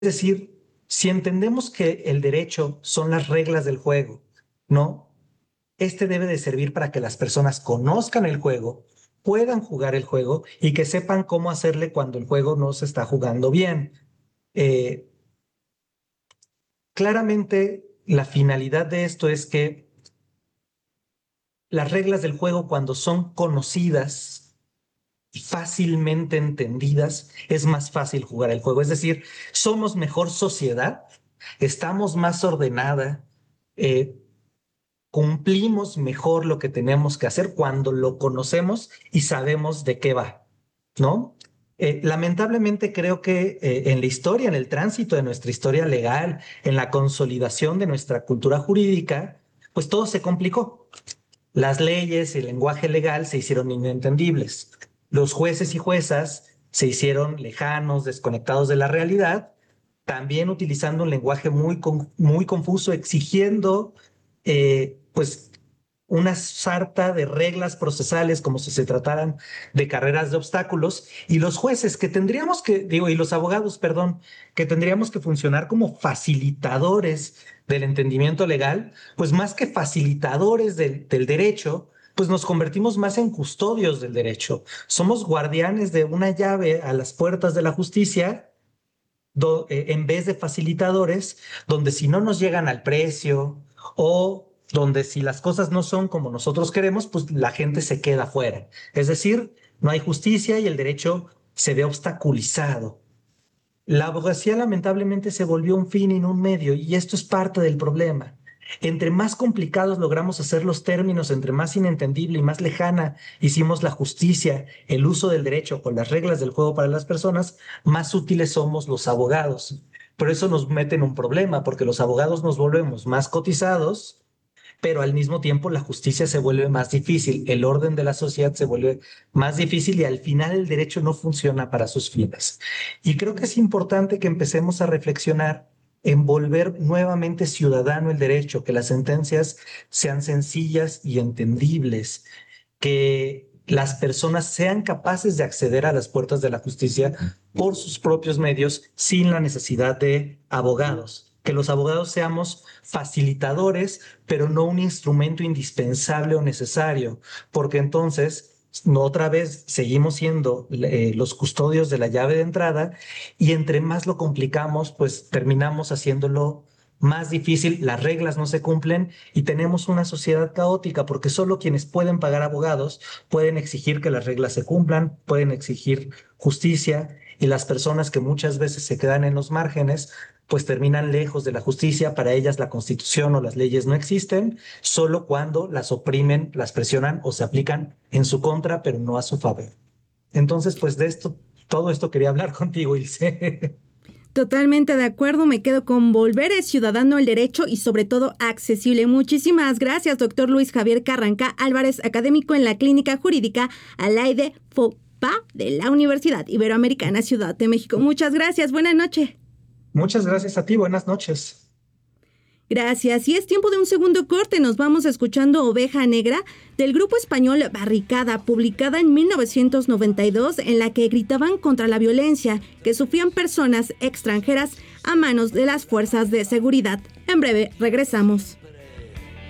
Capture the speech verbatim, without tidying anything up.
decir, si entendemos que el derecho son las reglas del juego, ¿no? Este debe de servir para que las personas conozcan el juego, puedan jugar el juego y que sepan cómo hacerle cuando el juego no se está jugando bien. Eh, claramente, la finalidad de esto es que las reglas del juego, cuando son conocidas y fácilmente entendidas, es más fácil jugar el juego. Es decir, somos mejor sociedad, estamos más ordenada, eh, cumplimos mejor lo que tenemos que hacer cuando lo conocemos y sabemos de qué va, ¿no? Eh, lamentablemente creo que eh, en la historia, en el tránsito de nuestra historia legal, en la consolidación de nuestra cultura jurídica, pues todo se complicó. Las leyes y el lenguaje legal se hicieron inentendibles. Los jueces y juezas se hicieron lejanos, desconectados de la realidad, también utilizando un lenguaje muy, muy confuso, exigiendo eh, pues una sarta de reglas procesales como si se trataran de carreras de obstáculos, y los jueces que tendríamos que, digo, y los abogados, perdón, que tendríamos que funcionar como facilitadores del entendimiento legal, pues más que facilitadores del, del derecho, pues nos convertimos más en custodios del derecho. Somos guardianes de una llave a las puertas de la justicia, do, eh, en vez de facilitadores, donde si no nos llegan al precio o donde si las cosas no son como nosotros queremos, pues la gente se queda fuera. Es decir, no hay justicia y el derecho se ve obstaculizado. La abogacía lamentablemente se volvió un fin y no un medio, y esto es parte del problema. Entre más complicados logramos hacer los términos, entre más inentendible y más lejana hicimos la justicia, el uso del derecho con las reglas del juego para las personas, más útiles somos los abogados. Por eso nos mete en un problema, porque los abogados nos volvemos más cotizados, pero al mismo tiempo la justicia se vuelve más difícil, el orden de la sociedad se vuelve más difícil y al final el derecho no funciona para sus fines. Y creo que es importante que empecemos a reflexionar en volver nuevamente ciudadano el derecho, que las sentencias sean sencillas y entendibles, que las personas sean capaces de acceder a las puertas de la justicia por sus propios medios sin la necesidad de abogados. Que los abogados seamos facilitadores, pero no un instrumento indispensable o necesario, porque entonces no, otra vez seguimos siendo eh, los custodios de la llave de entrada, y entre más lo complicamos, pues terminamos haciéndolo más difícil, las reglas no se cumplen y tenemos una sociedad caótica, porque solo quienes pueden pagar abogados pueden exigir que las reglas se cumplan, pueden exigir justicia, y las personas que muchas veces se quedan en los márgenes pues terminan lejos de la justicia. Para ellas la Constitución o las leyes no existen, solo cuando las oprimen, las presionan o se aplican en su contra, pero no a su favor. Entonces, pues de esto, todo esto quería hablar contigo, Ilse. Totalmente de acuerdo, me quedo con volver el ciudadano el derecho y sobre todo accesible. Muchísimas gracias, doctor Luis Javier Carranca Álvarez, académico en la Clínica Jurídica Alaide Fopa de la Universidad Iberoamericana Ciudad de México. Muchas gracias, buenas noches. Muchas gracias a ti, buenas noches. Gracias, y es tiempo de un segundo corte. Nos vamos escuchando Oveja Negra del grupo español Barricada, publicada en mil novecientos noventa y dos, en la que gritaban contra la violencia que sufrían personas extranjeras a manos de las fuerzas de seguridad. En breve regresamos.